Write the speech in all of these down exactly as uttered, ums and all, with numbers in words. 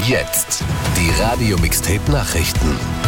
Jetzt die Radio-Mixtape-Nachrichten.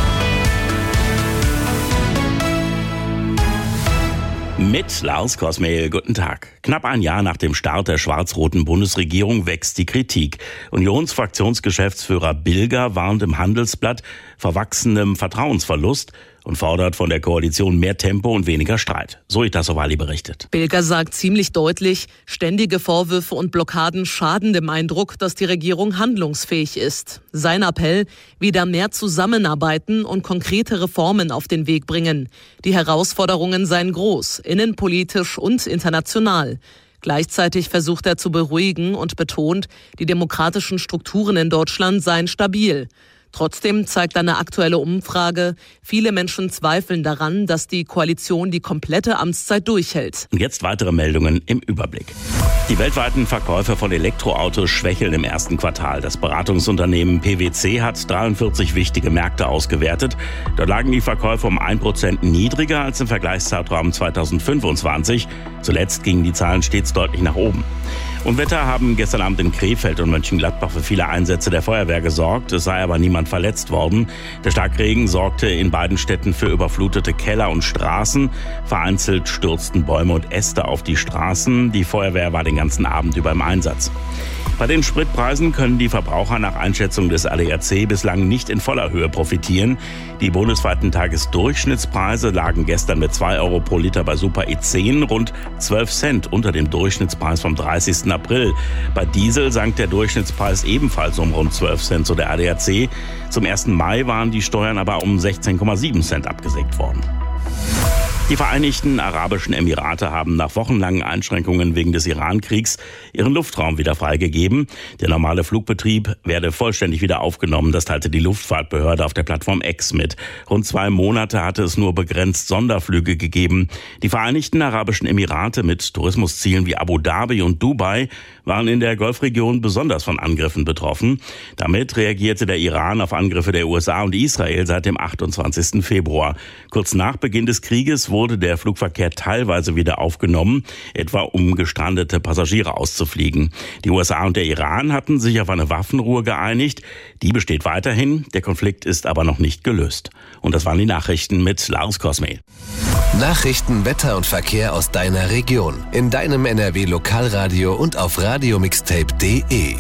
Mit Lars Kosmehl, guten Tag. Knapp ein Jahr nach dem Start der schwarz-roten Bundesregierung wächst die Kritik. Unionsfraktionsgeschäftsführer Bilger warnt im Handelsblatt vor wachsendem Vertrauensverlust und fordert von der Koalition mehr Tempo und weniger Streit. Zoe Tassovali berichtet. Bilger sagt ziemlich deutlich, ständige Vorwürfe und Blockaden schaden dem Eindruck, dass die Regierung handlungsfähig ist. Sein Appell, wieder mehr zusammenarbeiten und konkrete Reformen auf den Weg bringen. Die Herausforderungen seien groß, innenpolitisch und international. Gleichzeitig versucht er zu beruhigen und betont, die demokratischen Strukturen in Deutschland seien stabil. Trotzdem zeigt eine aktuelle Umfrage, viele Menschen zweifeln daran, dass die Koalition die komplette Amtszeit durchhält. Und jetzt weitere Meldungen im Überblick. Die weltweiten Verkäufe von Elektroautos schwächeln im ersten Quartal. Das Beratungsunternehmen P W C hat dreiundvierzig wichtige Märkte ausgewertet. Dort lagen die Verkäufe um ein Prozent niedriger als im Vergleichszeitraum zweitausendfünfundzwanzig. Zuletzt gingen die Zahlen stets deutlich nach oben. Unwetter haben gestern Abend in Krefeld und Mönchengladbach für viele Einsätze der Feuerwehr gesorgt. Es sei aber niemand verletzt worden. Der Starkregen sorgte in beiden Städten für überflutete Keller und Straßen. Vereinzelt stürzten Bäume und Äste auf die Straßen. Die Feuerwehr war den ganzen Abend über im Einsatz. Bei den Spritpreisen können die Verbraucher nach Einschätzung des A D A C bislang nicht in voller Höhe profitieren. Die bundesweiten Tagesdurchschnittspreise lagen gestern mit zwei Euro pro Liter bei Super E zehn rund zwölf Cent unter dem Durchschnittspreis vom dreißigsten April. Bei Diesel sank der Durchschnittspreis ebenfalls um rund zwölf Cent, so der A D A C. Zum ersten Mai waren die Steuern aber um sechzehn Komma sieben Cent abgesenkt worden. Die Vereinigten Arabischen Emirate haben nach wochenlangen Einschränkungen wegen des Iran-Kriegs ihren Luftraum wieder freigegeben. Der normale Flugbetrieb werde vollständig wieder aufgenommen, das teilte die Luftfahrtbehörde auf der Plattform X mit. Rund zwei Monate hatte es nur begrenzt Sonderflüge gegeben. Die Vereinigten Arabischen Emirate mit Tourismuszielen wie Abu Dhabi und Dubai waren in der Golfregion besonders von Angriffen betroffen. Damit reagierte der Iran auf Angriffe der U S A und Israel seit dem achtundzwanzigsten Februar. Kurz nach Beginn des Krieges wurde der Flugverkehr teilweise wieder aufgenommen, etwa um gestrandete Passagiere auszufliegen. Die U S A und der Iran hatten sich auf eine Waffenruhe geeinigt. Die besteht weiterhin, der Konflikt ist aber noch nicht gelöst. Und das waren die Nachrichten mit Lars Kosmehl. Nachrichten, Wetter und Verkehr aus deiner Region. In deinem N R W-Lokalradio und auf radio mixtape punkt de.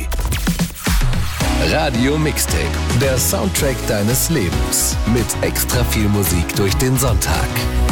Radio Mixtape, der Soundtrack deines Lebens. Mit extra viel Musik durch den Sonntag.